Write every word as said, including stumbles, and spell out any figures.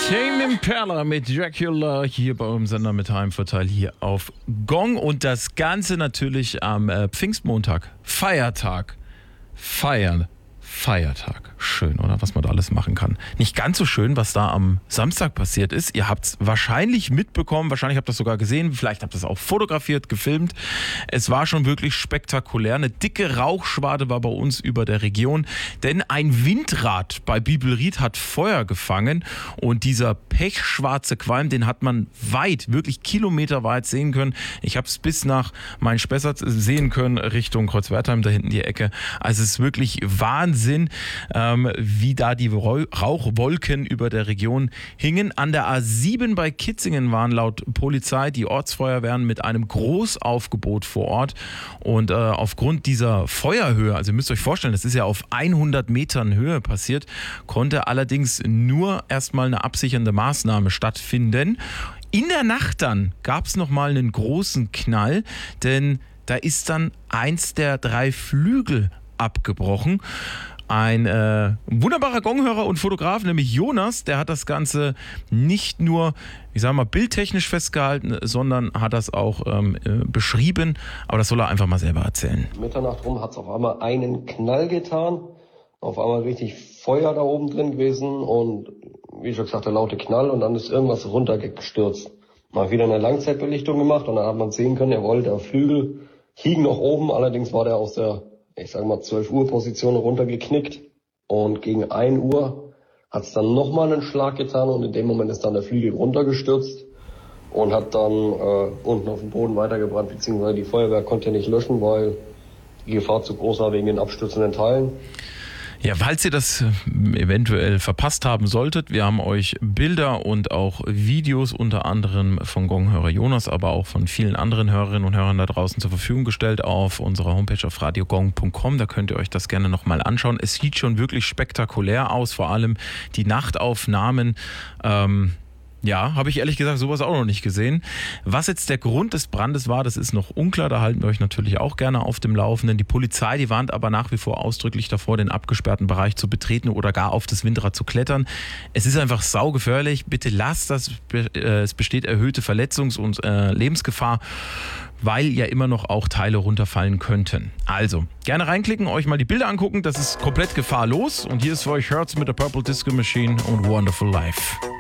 Tame Impala mit Dracula hier bei unserem Sender mit Heimvorteil hier auf Gong und das Ganze natürlich am äh, Pfingstmontag, Feiertag, Feiern, Feiertag. Schön, oder? Was man da alles machen kann. Nicht ganz so schön, was da am Samstag passiert ist. Ihr habt es wahrscheinlich mitbekommen, wahrscheinlich habt ihr das sogar gesehen, vielleicht habt ihr es auch fotografiert, gefilmt. Es war schon wirklich spektakulär. Eine dicke Rauchschwade war bei uns über der Region, denn ein Windrad bei Bibelried hat Feuer gefangen und dieser pechschwarze Qualm, den hat man weit, wirklich kilometerweit sehen können. Ich habe es bis nach Main-Spessart sehen können, Richtung Kreuzwertheim, da hinten die Ecke. Also es ist wirklich Wahnsinn, ähm, wie da die Rauchwolken über der Region hingen. An der A sieben bei Kitzingen waren laut Polizei die Ortsfeuerwehren mit einem Großaufgebot vor Ort und äh, aufgrund dieser Feuerhöhe, also ihr müsst euch vorstellen, das ist ja auf hundert Metern Höhe passiert, konnte allerdings nur erstmal eine absichernde Maßnahme stattfinden. In der Nacht dann gab es nochmal einen großen Knall, denn da ist dann eins der drei Flügel abgebrochen. Ein äh, wunderbarer Gonghörer und Fotograf, nämlich Jonas, der hat das Ganze nicht nur, ich sag mal, bildtechnisch festgehalten, sondern hat das auch ähm, äh, beschrieben. Aber das soll er einfach mal selber erzählen. Mitternacht rum hat es auf einmal einen Knall getan. Auf einmal richtig Feuer da oben drin gewesen und wie schon gesagt, der laute Knall und dann ist irgendwas runtergestürzt. Mal wieder eine Langzeitbelichtung gemacht und dann hat man sehen können, jawohl, der Flügel hing noch oben, allerdings war der aus der, ich sage mal, zwölf Uhr Position runtergeknickt und gegen ein Uhr hat es dann nochmal einen Schlag getan und in dem Moment ist dann der Flügel runtergestürzt und hat dann äh, unten auf dem Boden weitergebrannt, beziehungsweise die Feuerwehr konnte nicht löschen, weil die Gefahr zu groß war wegen den abstürzenden Teilen. Ja, falls ihr das eventuell verpasst haben solltet, wir haben euch Bilder und auch Videos unter anderem von Gonghörer Jonas, aber auch von vielen anderen Hörerinnen und Hörern da draußen zur Verfügung gestellt auf unserer Homepage auf radiogong punkt com. Da könnt ihr euch das gerne nochmal anschauen. Es sieht schon wirklich spektakulär aus, vor allem die Nachtaufnahmen. Ähm, Ja, habe ich ehrlich gesagt sowas auch noch nicht gesehen. Was jetzt der Grund des Brandes war, das ist noch unklar. Da halten wir euch natürlich auch gerne auf dem Laufenden. Die Polizei, die warnt aber nach wie vor ausdrücklich davor, den abgesperrten Bereich zu betreten oder gar auf das Windrad zu klettern. Es ist einfach saugefährlich. Bitte lasst das. Es besteht erhöhte Verletzungs- und äh, Lebensgefahr, weil ja immer noch auch Teile runterfallen könnten. Also, gerne reinklicken, euch mal die Bilder angucken. Das ist komplett gefahrlos. Und hier ist für euch Hertz mit der Purple Disco Machine und Wonderful Life.